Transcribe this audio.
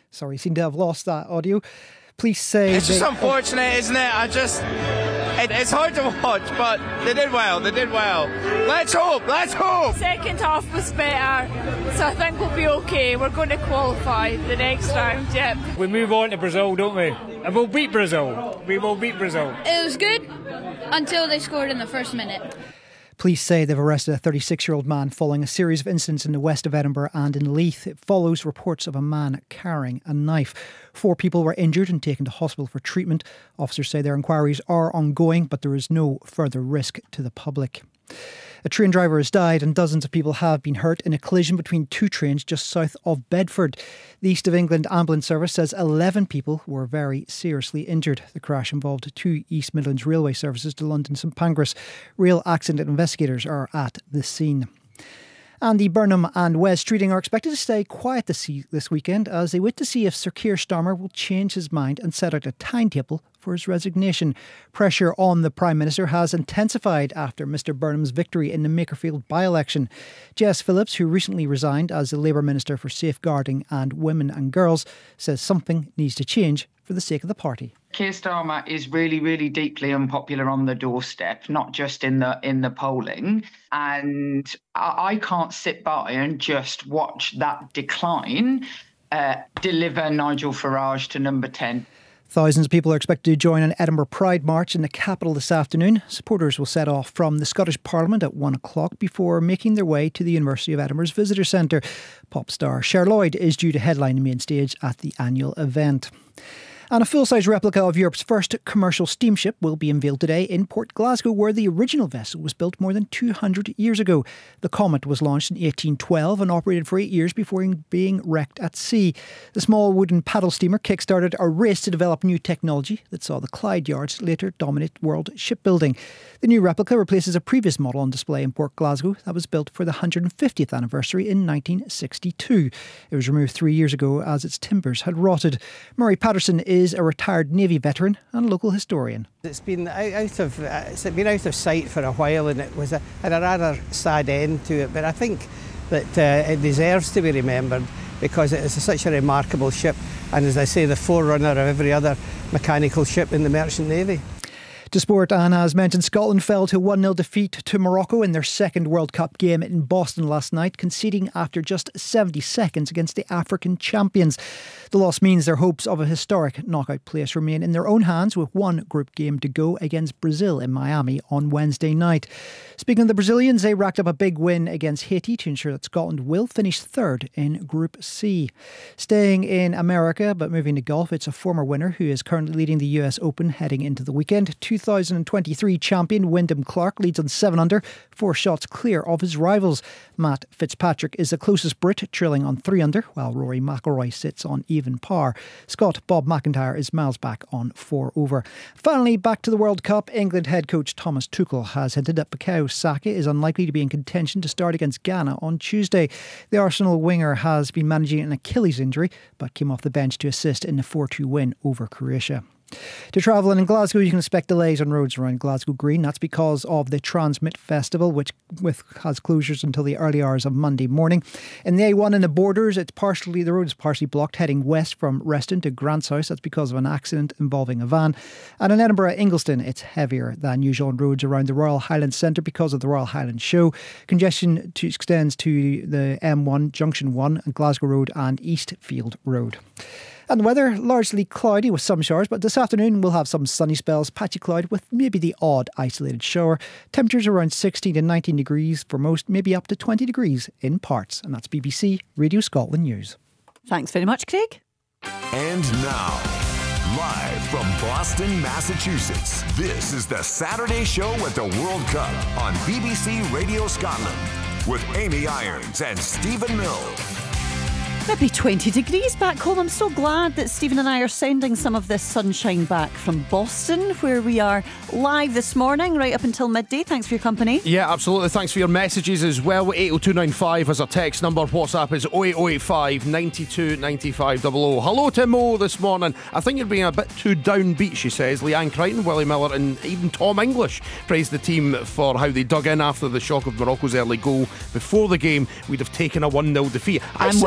Sorry, seem to have lost that audio. Police say it's just unfortunate, isn't it? It's hard to watch, but they did well. Let's hope. Second half was better, so I think we'll be okay. We're going to qualify the next round, yep. We move on to Brazil, don't we? And we'll beat Brazil. We will beat Brazil. It was good until they scored in the first minute. Police say they've arrested a 36-year-old man following a series of incidents in the west of Edinburgh and in Leith. It follows reports of a man carrying a knife. 4 people were injured and taken to hospital for treatment. Officers say their inquiries are ongoing, but there is no further risk to the public. A train driver has died and dozens of people have been hurt in a collision between 2 trains just south of Bedford. The East of England Ambulance Service says 11 people were very seriously injured. The crash involved 2 East Midlands Railway services to London St Pancras. Rail accident investigators are at the scene. Andy Burnham and Wes Streeting are expected to stay quiet this weekend as they wait to see if Sir Keir Starmer will change his mind and set out a timetable for his resignation. Pressure on the Prime Minister has intensified after Mr Burnham's victory in the Makerfield by-election. Jess Phillips, who recently resigned as the Labour Minister for Safeguarding and Women and Girls, says something needs to change for the sake of the party. Keir Starmer is really, really deeply unpopular on the doorstep, not just in the polling. And I can't sit by and just watch that decline deliver Nigel Farage to number 10. Thousands of people are expected to join an Edinburgh Pride March in the capital this afternoon. Supporters will set off from the Scottish Parliament at 1 o'clock before making their way to the University of Edinburgh's Visitor Centre. Pop star Cher Lloyd is due to headline the main stage at the annual event. And a full-size replica of Europe's first commercial steamship will be unveiled today in Port Glasgow, where the original vessel was built more than 200 years ago. The Comet was launched in 1812 and operated for 8 years before being wrecked at sea. The small wooden paddle steamer kick-started a race to develop new technology that saw the Clyde yards later dominate world shipbuilding. The new replica replaces a previous model on display in Port Glasgow that was built for the 150th anniversary in 1962. It was removed 3 years ago as its timbers had rotted. Murray Patterson is a retired Navy veteran and a local historian. It's been out of sight for a while, and it was had a rather sad end to it. But I think that it deserves to be remembered because it is such a remarkable ship, and as I say, the forerunner of every other mechanical ship in the Merchant Navy. To sport, and as mentioned, Scotland fell to 1-0 defeat to Morocco in their second World Cup game in Boston last night, conceding after just 70 seconds against the African champions. The loss means their hopes of a historic knockout place remain in their own hands, with one group game to go against Brazil in Miami on Wednesday night. Speaking of the Brazilians, they racked up a big win against Haiti to ensure that Scotland will finish third in Group C. Staying in America, but moving to golf, it's a former winner who is currently leading the US Open heading into the weekend. 2023 champion Wyndham Clark leads on 7 under, 4 shots clear of his rivals. Matt Fitzpatrick is the closest Brit, trailing on 3 under, while Rory McIlroy sits on even par. Scott Bob McIntyre is miles back on 4 over. Finally, back to the World Cup. England head coach Thomas Tuchel has hinted that Bukayo Saka is unlikely to be in contention to start against Ghana on Tuesday. The Arsenal winger has been managing an Achilles injury, but came off the bench to assist in the 4-2 win over Croatia. To travel in Glasgow, you can expect delays on roads around Glasgow Green. That's because of the Transmit Festival, which has closures until the early hours of Monday morning. In the A1 in the Borders, the road is partially blocked heading west from Reston to Grants House. That's because of an accident involving a van. And in Edinburgh, Ingliston, it's heavier than usual on roads around the Royal Highland Centre because of the Royal Highland Show. Congestion extends to the M1, Junction 1, and Glasgow Road and Eastfield Road. And the weather, largely cloudy with some showers, but this afternoon we'll have some sunny spells, patchy cloud with maybe the odd isolated shower. Temperatures around 16 to 19 degrees for most, maybe up to 20 degrees in parts. And that's BBC Radio Scotland News. Thanks very much, Craig. And now, live from Boston, Massachusetts, this is the Saturday Show at the World Cup on BBC Radio Scotland with Amy Irons and Stephen Mill. Maybe 20 degrees back home. I'm so glad that Stephen and I are sending some of this sunshine back from Boston, where we are live this morning, right up until midday. Thanks for your company. Yeah, absolutely. Thanks for your messages as well. 80295 as our text number. WhatsApp is 08085 92 95 00. Hello, Tim O, this morning. I think you're being a bit too downbeat, she says. Leanne Crichton, Willie Miller and even Tom English praised the team for how they dug in after the shock of Morocco's early goal. Before the game, we'd have taken a 1-0 defeat. I'm